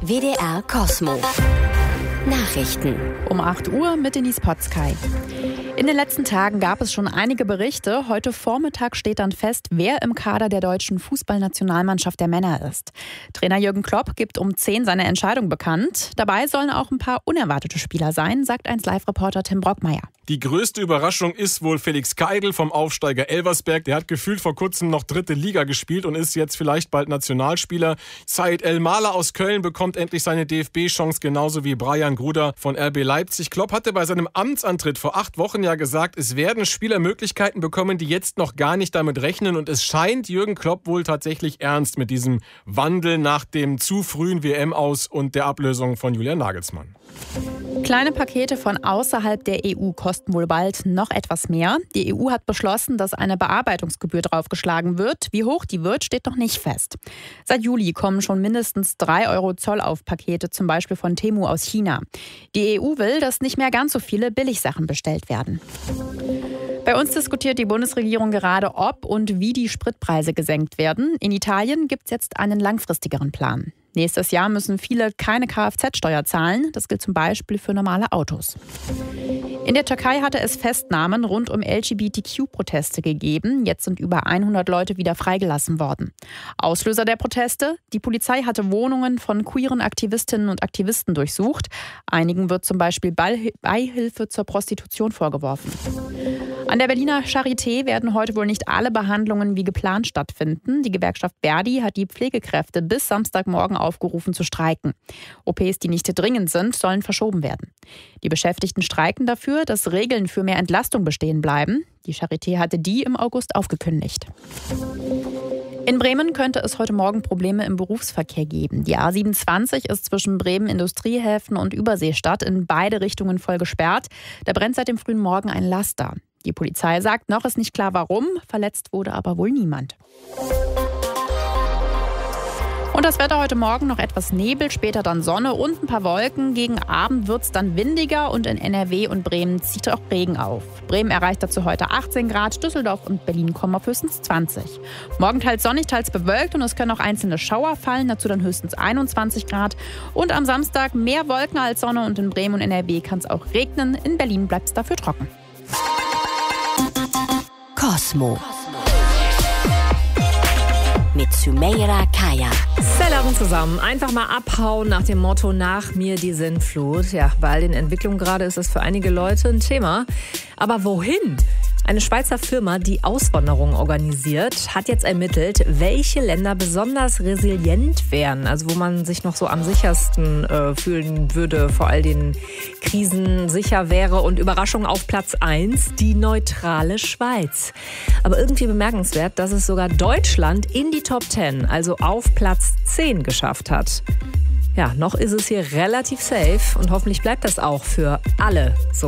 WDR Cosmo. Nachrichten. Um 8 Uhr mit Denise Potzkei. In den letzten Tagen gab es schon einige Berichte. Heute Vormittag steht dann fest, wer im Kader der deutschen Fußballnationalmannschaft der Männer ist. Trainer Jürgen Klopp gibt um 10 seine Entscheidung bekannt. Dabei sollen auch ein paar unerwartete Spieler sein, sagt 1Live-Reporter Tim Brockmeier. Die größte Überraschung ist wohl Felix Keidl vom Aufsteiger Elversberg. Der hat gefühlt vor kurzem noch 3. Liga gespielt und ist jetzt vielleicht bald Nationalspieler. Said El-Mala aus Köln bekommt endlich seine DFB-Chance, genauso wie Brian Gruder von RB Leipzig. Klopp hatte bei seinem Amtsantritt vor 8 Wochen ja gesagt, es werden Spieler Möglichkeiten bekommen, die jetzt noch gar nicht damit rechnen. Und es scheint Jürgen Klopp wohl tatsächlich ernst mit diesem Wandel nach dem zu frühen WM-Aus und der Ablösung von Julian Nagelsmann. Kleine Pakete von außerhalb der EU kosten wohl bald noch etwas mehr. Die EU hat beschlossen, dass eine Bearbeitungsgebühr draufgeschlagen wird. Wie hoch die wird, steht noch nicht fest. Seit Juli kommen schon mindestens 3 Euro Zoll auf Pakete, zum Beispiel von Temu aus China. Die EU will, dass nicht mehr ganz so viele Billigsachen bestellt werden. Bei uns diskutiert die Bundesregierung gerade, ob und wie die Spritpreise gesenkt werden. In Italien gibt es jetzt einen langfristigeren Plan. Nächstes Jahr müssen viele keine Kfz-Steuer zahlen. Das gilt zum Beispiel für normale Autos. In der Türkei hatte es Festnahmen rund um LGBTQ-Proteste gegeben. Jetzt sind über 100 Leute wieder freigelassen worden. Auslöser der Proteste? Die Polizei hatte Wohnungen von queeren Aktivistinnen und Aktivisten durchsucht. Einigen wird zum Beispiel Beihilfe zur Prostitution vorgeworfen. An der Berliner Charité werden heute wohl nicht alle Behandlungen wie geplant stattfinden. Die Gewerkschaft ver.di hat die Pflegekräfte bis Samstagmorgen aufgerufen zu streiken. OPs, die nicht dringend sind, sollen verschoben werden. Die Beschäftigten streiken dafür, dass Regeln für mehr Entlastung bestehen bleiben. Die Charité hatte die im August aufgekündigt. In Bremen könnte es heute Morgen Probleme im Berufsverkehr geben. Die A27 ist zwischen Bremen Industriehäfen und Überseestadt in beide Richtungen voll gesperrt. Da brennt seit dem frühen Morgen ein Laster. Die Polizei sagt, noch ist nicht klar warum, verletzt wurde aber wohl niemand. Und das Wetter heute Morgen noch etwas Nebel, später dann Sonne und ein paar Wolken. Gegen Abend wird es dann windiger und in NRW und Bremen zieht auch Regen auf. Bremen erreicht dazu heute 18 Grad, Düsseldorf und Berlin kommen auf höchstens 20. Morgen teils sonnig, teils bewölkt und es können auch einzelne Schauer fallen, dazu dann höchstens 21 Grad. Und am Samstag mehr Wolken als Sonne und in Bremen und NRW kann es auch regnen. In Berlin bleibt es dafür trocken. Cosmo. Mit Sümeyra Kaya. Salam zusammen. Einfach mal abhauen nach dem Motto nach mir die Sintflut. Ja, bei all den Entwicklungen gerade ist das für einige Leute ein Thema. Aber wohin? Eine Schweizer Firma, die Auswanderung organisiert, hat jetzt ermittelt, welche Länder besonders resilient wären. Also wo man sich noch so am sichersten fühlen würde, vor all den Krisen sicher wäre. Und Überraschung auf Platz 1, die neutrale Schweiz. Aber irgendwie bemerkenswert, dass es sogar Deutschland in die Top 10, also auf Platz 10 geschafft hat. Ja, noch ist es hier relativ safe und hoffentlich bleibt das auch für alle so.